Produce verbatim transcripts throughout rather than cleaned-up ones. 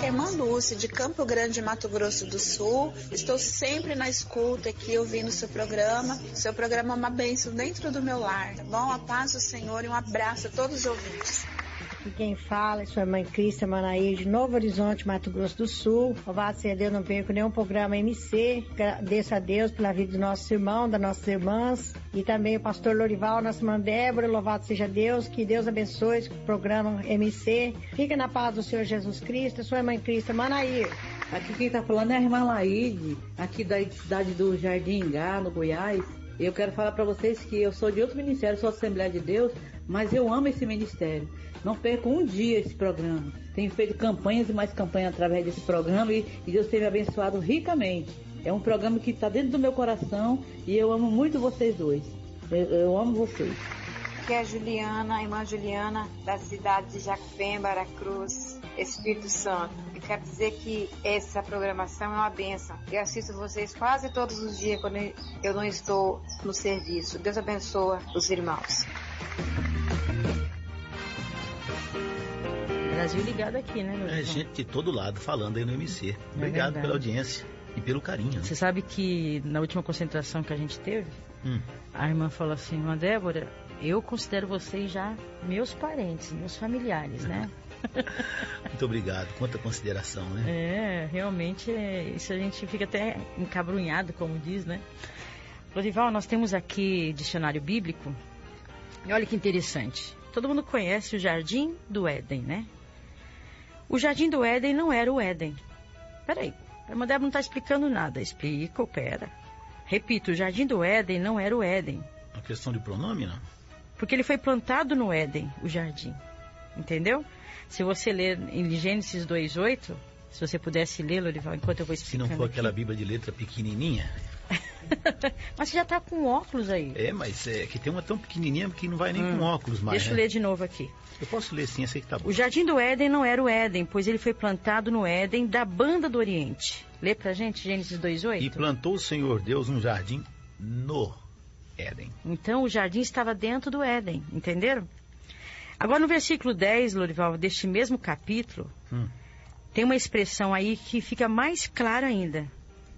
é a irmã Lúcia, de Campo Grande, Mato Grosso do Sul. Estou sempre na escuta aqui, ouvindo o seu programa. Seu programa é uma bênção dentro do meu lar, tá bom? A paz do Senhor e um abraço a todos os ouvintes. E quem fala é sua irmã Cristian Manaí, de Novo Horizonte, Mato Grosso do Sul. Louvado seja Deus, não perco nenhum programa M C. Agradeço a Deus pela vida dos nossos irmãos, das nossas irmãs. E também o pastor Lorival, nossa irmã Débora. Louvado seja Deus, que Deus abençoe o programa M C. Fica na paz do Senhor Jesus Cristo. Sua irmã Cristian Manaí. Aqui quem tá falando é a irmã Laíde, aqui da cidade do Jardim Ingá, no Goiás. Eu quero falar para vocês que eu sou de outro ministério, sou Assembleia de Deus, mas eu amo esse ministério. Não perco um dia esse programa. Tenho feito campanhas e mais campanhas através desse programa e, e Deus tem me abençoado ricamente. É um programa que está dentro do meu coração e eu amo muito vocês dois. Eu, eu amo vocês. Aqui é a Juliana, a irmã Juliana, da cidade de Jacupé, Aracruz, Espírito Santo. Eu quero dizer que essa programação é uma bênção. Eu assisto vocês quase todos os dias quando eu não estou no serviço. Deus abençoa os irmãos. Brasil ligado aqui, né, meu É irmão? gente de todo lado falando aí no M C. Obrigado é pela audiência e pelo carinho. Você sabe que na última concentração que a gente teve, hum. a irmã falou assim, irmã Débora, eu considero vocês já meus parentes, meus familiares, né? Muito obrigado, quanta consideração, né? É, realmente, é, isso a gente fica até encabrunhado, como diz, né? Lorival, nós temos aqui dicionário bíblico, e olha que interessante, todo mundo conhece o Jardim do Éden, né? O Jardim do Éden não era o Éden. Peraí, a irmã Débora não está explicando nada. Explica, pera. Repito, o Jardim do Éden não era o Éden. Uma questão de pronome, não? Porque ele foi plantado no Éden, o jardim. Entendeu? Se você ler em Gênesis dois, oito, se você pudesse ler, Lorival, enquanto eu vou explicando. Se não for aqui. Aquela Bíblia de letra pequenininha... Mas você já está com óculos aí. É, mas é que tem uma tão pequenininha que não vai nem hum. com óculos mais. Deixa eu né? ler de novo aqui. Eu posso ler sim, eu sei que tá bom. O Jardim do Éden não era o Éden, pois ele foi plantado no Éden da banda do Oriente. Lê pra gente Gênesis dois, oito. E plantou o Senhor Deus um jardim no Éden. Então o jardim estava dentro do Éden, entenderam? Agora no versículo dez, Lorival, deste mesmo capítulo, hum. tem uma expressão aí que fica mais clara ainda.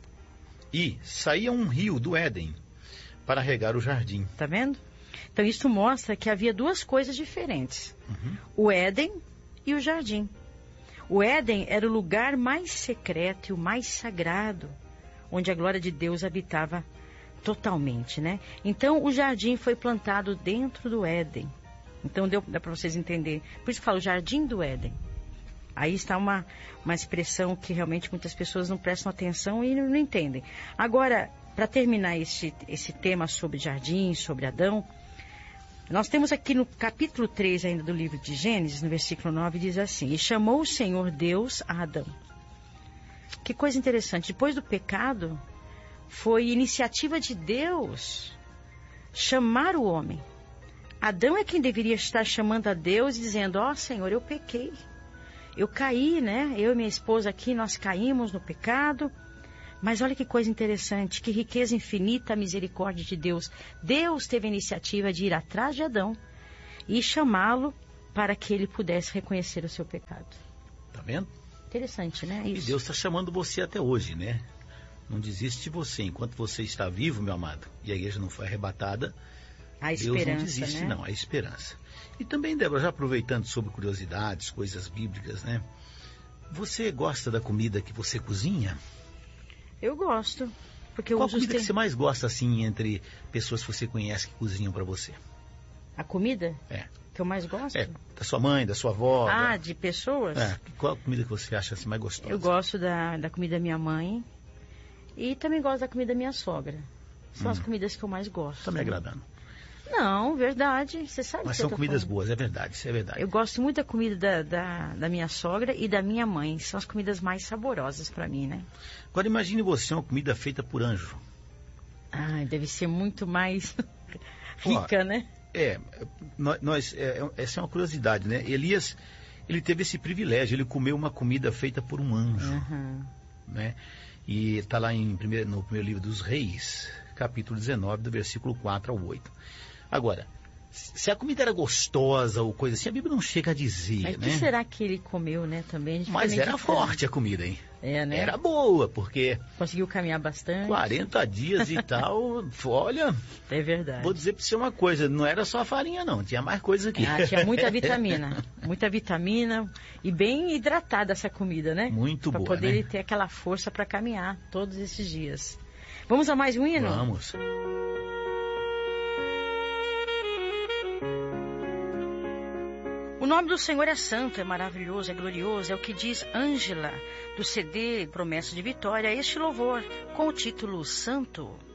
E saía um rio do Éden para regar o jardim. Tá vendo? Então isso mostra que havia duas coisas diferentes. Uhum. O Éden e o jardim. O Éden era o lugar mais secreto e o mais sagrado, onde a glória de Deus habitava totalmente, né? Então o jardim foi plantado dentro do Éden. Então deu, dá para vocês entenderem. Por isso que eu falo Jardim do Éden. Aí está uma, uma expressão que realmente muitas pessoas não prestam atenção e não, não entendem. Agora, para terminar esse, esse tema sobre jardim, sobre Adão, nós temos aqui no capítulo três ainda do livro de Gênesis, no versículo nove, diz assim, e chamou o Senhor Deus a Adão. Que coisa interessante, depois do pecado, foi iniciativa de Deus chamar o homem. Adão é quem deveria estar chamando a Deus e dizendo, ó Senhor, eu pequei. Eu caí, né? Eu e minha esposa aqui, nós caímos no pecado. Mas olha que coisa interessante, que riqueza infinita a misericórdia de Deus. Deus teve a iniciativa de ir atrás de Adão e chamá-lo para que ele pudesse reconhecer o seu pecado. Tá vendo? Interessante, né? Isso. E Deus está chamando você até hoje, né? Não desiste de você. Enquanto você está vivo, meu amado, e a igreja não foi arrebatada, a Deus esperança, não desiste, né? não. A esperança. E também, Débora, já aproveitando sobre curiosidades, coisas bíblicas, né? Você gosta da comida que você cozinha? Eu gosto. Porque eu Qual a uso comida tem... que você mais gosta, assim, entre pessoas que você conhece que cozinham para você? A comida? É. Que eu mais gosto? É, da sua mãe, da sua avó. Ah, da... de pessoas? É. Qual a comida que você acha assim, mais gostosa? Eu gosto da, da comida da minha mãe e também gosto da comida da minha sogra. São hum. as comidas que eu mais gosto. Tá me agradando. Não, verdade, você sabe. Mas que são eu tô comidas falando. boas, é verdade, isso é verdade. Eu gosto muito da comida da, da, da minha sogra e da minha mãe. São as comidas mais saborosas para mim, né? Agora imagine você uma comida feita por anjo. Ah, deve ser muito mais rica, Ó, né? É, nós, é, essa é uma curiosidade, né? Elias, ele teve esse privilégio, ele comeu uma comida feita por um anjo, uhum. né? E está lá em primeiro, no primeiro livro dos Reis, capítulo dezenove, do versículo quatro ao oito. Agora, Se a comida era gostosa ou coisa assim, a Bíblia não chega a dizer, Mas o né? que será que ele comeu, né, também? Mas era diferente. forte a comida, hein? É, né? Era boa, porque Conseguiu caminhar bastante. quarenta dias e tal, olha, É verdade. vou dizer pra você uma coisa, não era só a farinha não, tinha mais coisa aqui. Ah, tinha muita vitamina. Muita vitamina e bem hidratada essa comida, né? Muito pra boa, poder né? ele ter aquela força para caminhar todos esses dias. Vamos a mais um hino? Vamos. O nome do Senhor é santo, é maravilhoso, é glorioso, é o que diz Ângela, do C D Promessa de Vitória, este louvor, com o título Santo.